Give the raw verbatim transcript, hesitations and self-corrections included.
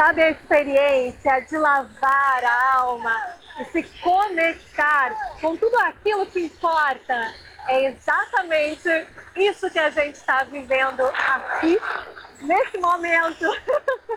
Sabe a experiência de lavar a alma e se conectar com tudo aquilo que importa? É exatamente isso que a gente está vivendo aqui, nesse momento.